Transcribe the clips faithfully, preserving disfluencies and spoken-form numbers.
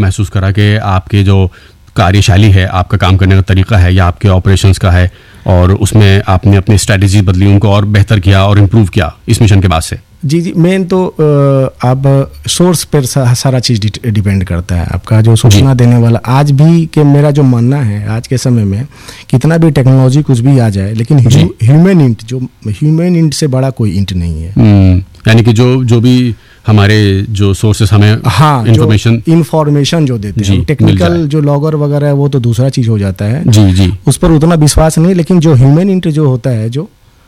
महसूस करा कि आपके जो कार्यशैली है, आपका काम करने का तरीका है या आपके ऑपरेशंस का है, और उसमें आपने अपनी स्ट्रेटजी बदली, उनको और बेहतर किया और इम्प्रूव किया इस मिशन के बाद से? जी जी, मेन तो अब सोर्स पर सा, सारा चीज़ डिपेंड करता है आपका जो सूचना देने वाला। आज भी के मेरा जो मानना है, आज के समय में कितना भी टेक्नोलॉजी कुछ भी आ जाए, लेकिन ह्यूमन इंट, जो ह्यूमन इंट से बड़ा कोई इंट नहीं है। यानी कि जो जो भी हमारे जो सोर्सेस हमें हाँ इंफॉर्मेशन इंफॉर्मेशन जो देते हैं, टेक्निकल जो लॉगर वगैरह है वो तो दूसरा चीज़ हो जाता है जी जी, उस पर उतना विश्वास नहीं। लेकिन जो ह्यूमन इंट जो होता है, जो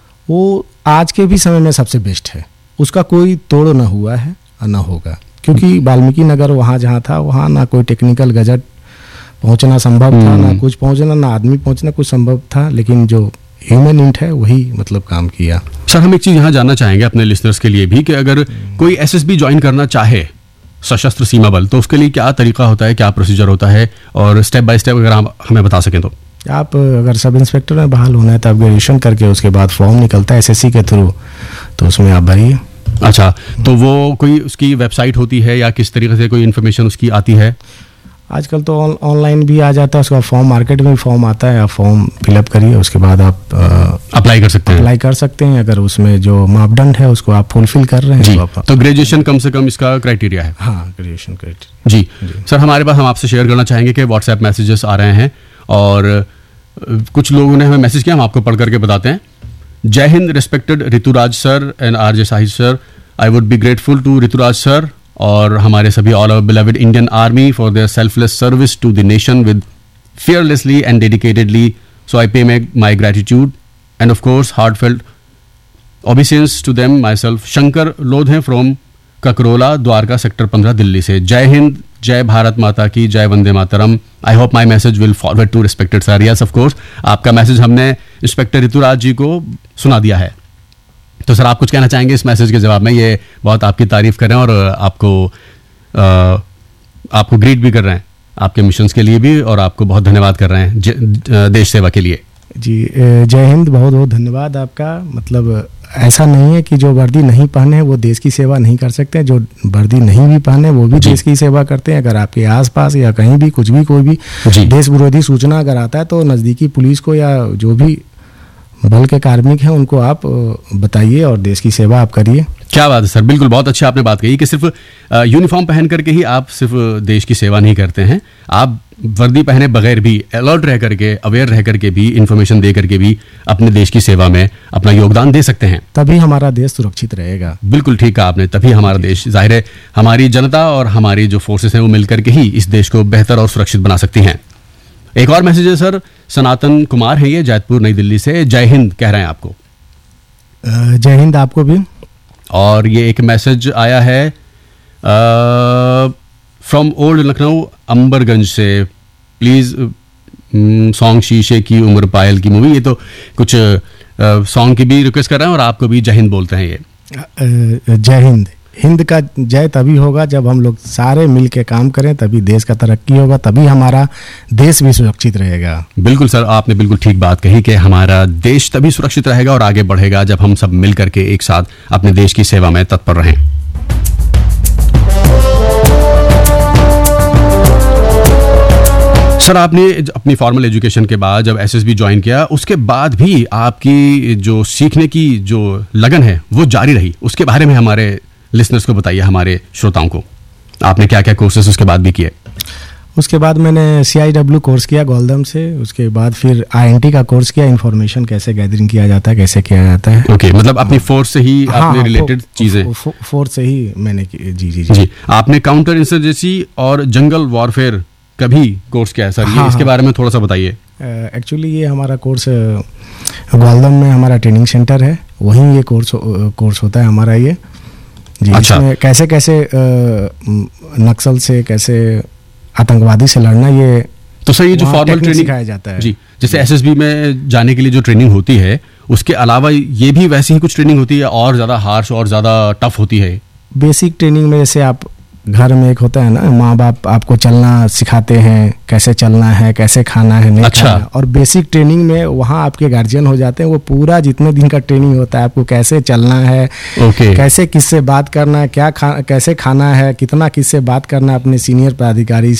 वो आज के भी समय में सबसे बेस्ट है, उसका कोई तोड़ ना हुआ है और ना होगा। क्योंकि वाल्मीकि नगर वहाँ जहाँ था, वहाँ ना कोई टेक्निकल गजट पहुँचना संभव था, ना कुछ पहुँचना, ना आदमी पहुँचना कुछ संभव था, लेकिन जो ह्यूमन इंट है वही मतलब काम किया। सर, हम एक चीज़ यहाँ जानना चाहेंगे अपने लिसनर्स के लिए भी कि अगर कोई एसएसबी ज्वाइन करना चाहे, सशस्त्र सीमा बल, तो उसके लिए क्या तरीका होता है, क्या प्रोसीजर होता है, और स्टेप बाय स्टेप अगर आप हमें बता सकें तो? आप अगर सब इंस्पेक्टर में बहाल होना है तो आप ग्रेजुएशन करके उसके बाद फॉर्म निकलता है एसएससी के थ्रू, तो उसमें आप भरिए। अच्छा, तो वो कोई उसकी वेबसाइट होती है या किस तरीके से कोई इन्फॉर्मेशन उसकी आती है? आजकल तो ऑनलाइन भी आ जाता है, उसका फॉर्म मार्केट में फॉर्म आता है, आप फॉर्म फिलअप करिए, उसके बाद आप अप्लाई कर सकते हैं अप्लाई कर सकते हैं अगर उसमें जो मापदंड है उसको आप फुलफिल कर रहे हैं जी। तो, आप, तो ग्रेजुएशन कम से कम इसका क्राइटेरिया है? हाँ, ग्रेजुएशन क्राइटेरिया जी, जी। सर, हमारे पास हम आपसे शेयर करना चाहेंगे कि व्हाट्सएप मैसेजेस आ रहे हैं और कुछ लोगों ने हमें मैसेज किया, हम आपको पढ़ करके बताते हैं। जय Hind, respected Rituraj sir and RJ Shahid sir, I would be grateful to Rituraj sir और हमारे सभी all our beloved Indian army for their selfless service to the nation with fearlessly and dedicatedly, so I pay my, my gratitude and of course heartfelt obeisance to them myself. Shankar Lodhe from Kakrola, Dwarka sector पंद्रह, दिल्ली से। जय हिंद, जय भारत माता की, जय Vande Mataram. I hope my message will forward to respected sir. Yes, of course, आपका message हमने inspector Rituraj जी को सुना दिया है। तो सर, आप कुछ कहना चाहेंगे इस मैसेज के जवाब में? ये बहुत आपकी तारीफ कर रहे हैं और आपको आ, आपको ग्रीट भी कर रहे हैं आपके मिशंस के लिए भी, और आपको बहुत धन्यवाद कर रहे हैं देश सेवा के लिए। जी, जय हिंद, बहुत बहुत धन्यवाद आपका। मतलब ऐसा नहीं है कि जो वर्दी नहीं पहने वो देश की सेवा नहीं कर सकते, जो वर्दी नहीं भी पहने वो भी देश की सेवा करते हैं। अगर आपके आसपास या कहीं भी कुछ भी कोई भी देश विरोधी सूचना अगर आता है तो नज़दीकी पुलिस को या जो भी बल के कार्मिक हैं उनको आप बताइए और देश की सेवा आप करिए। क्या बात है सर, बिल्कुल बहुत अच्छी आपने बात कही कि सिर्फ यूनिफॉर्म पहन करके ही आप सिर्फ देश की सेवा नहीं करते हैं, आप वर्दी पहने बगैर भी अलर्ट रह करके, अवेयर रह करके भी, इंफॉर्मेशन दे करके भी अपने देश की सेवा में अपना योगदान दे सकते हैं। तभी हमारा देश सुरक्षित रहेगा। बिल्कुल ठीक कहा आपने, तभी हमारा देश, जाहिर है हमारी जनता और हमारी जो फोर्सेस हैं वो मिलकर के ही इस देश को बेहतर और सुरक्षित बना सकती हैं। एक और मैसेज है सर, सनातन कुमार है ये, जैतपुर नई दिल्ली से। जय हिंद कह रहे हैं आपको। जय हिंद आपको भी। और ये एक मैसेज आया है फ्रॉम ओल्ड लखनऊ अंबरगंज से, प्लीज़ सॉन्ग शीशे की उम्र पायल की मूवी। ये तो कुछ सॉन्ग की भी रिक्वेस्ट कर रहे हैं और आपको भी जय हिंद बोलते हैं ये। जय हिंद, हिंद का जय तभी होगा जब हम लोग सारे मिल के काम करें, तभी देश का तरक्की होगा, तभी हमारा देश भी सुरक्षित रहेगा। बिल्कुल सर, आपने बिल्कुल ठीक बात कही कि हमारा देश तभी सुरक्षित रहेगा और आगे बढ़ेगा जब हम सब मिल करके एक साथ अपने देश की सेवा में तत्पर रहें। सर, आपने अपनी फॉर्मल एजुकेशन के बाद जब एसएसबी ज्वाइन किया, उसके बाद भी आपकी जो सीखने की जो लगन है वो जारी रही, उसके बारे में हमारे लिसनर्स को बताइए, हमारे श्रोताओं को। आपने क्या क्या कोर्सेस उसके बाद भी किए? उसके बाद मैंने सी आई डब्ल्यू कोर्स किया गोलदम से, उसके बाद फिर आई एन टी का कोर्स किया, इन्फॉर्मेशन कैसे गैदरिंग किया जाता है, कैसे किया जाता है। ओके okay, मतलब अपनी फोर्स से ही हाँ, आपने रिलेटेड चीज़ें फोर्स से ही मैंने की। जी जी जी, जी। आपने काउंटर इंसर्जेंसी और जंगल वॉरफेयर का भी कोर्स किया है सर, ये हाँ, इसके हाँ, बारे में थोड़ा सा बताइए। एक्चुअली ये हमारा कोर्स गोलदम में हमारा ट्रेनिंग सेंटर है, वहीं ये कोर्स कोर्स होता है हमारा ये जी। अच्छा। इसमें कैसे कैसे नक्सल से, कैसे आतंकवादी से लड़ना, ये तो सर ये जो फॉर्मल ट्रेनिंग सिखाया जाता है जी, जैसे एसएसबी में जाने के लिए जो ट्रेनिंग होती है, उसके अलावा ये भी वैसी ही कुछ ट्रेनिंग होती है और ज़्यादा हार्श और ज़्यादा टफ होती है? बेसिक ट्रेनिंग में जैसे आप घर में एक होता है ना, माँ बाप आपको चलना सिखाते हैं, कैसे चलना है, कैसे खाना है, नहीं अच्छा। खाना। और बेसिक ट्रेनिंग में वहाँ आपके गार्जियन हो जाते हैं, वो पूरा जितने दिन का ट्रेनिंग होता है आपको कैसे चलना है, okay। कैसे किससे बात करना है, क्या खा कैसे खाना है, कितना किससे बात करना है अपने सीनियर पदाधिकारी